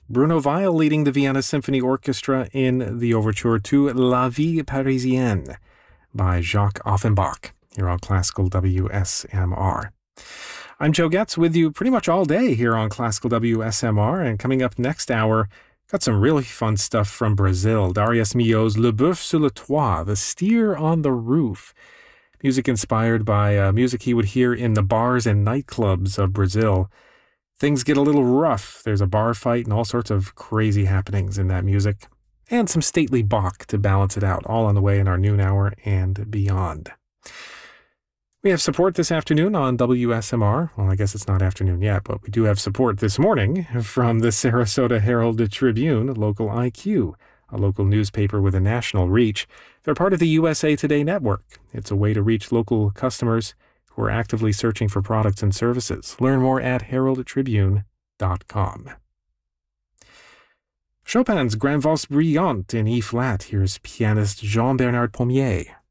Bruno Weil leading the Vienna Symphony Orchestra in the overture to La Vie Parisienne by Jacques Offenbach here on Classical WSMR. I'm Joe Getz with you pretty much all day here on Classical WSMR, and coming up next hour, got some really fun stuff from Brazil. Darius Milhaud's Le Boeuf sur le Toit, The Steer on the Roof. Music inspired by music he would hear in the bars and nightclubs of Brazil. Things get a little rough. There's a bar fight and all sorts of crazy happenings in that music. And some stately Bach to balance it out, all on the way in our noon hour and beyond. We have support this afternoon on WSMR. Well, I guess it's not afternoon yet, but we do have support this morning from the Sarasota Herald-Tribune, local IQ, a local newspaper with a national reach. They're part of the USA Today network. It's a way to reach local customers who are actively searching for products and services. Learn more at heraldtribune.com. Chopin's Grande Valse Brillante in E-flat. Here's pianist Jean-Bernard Pommier.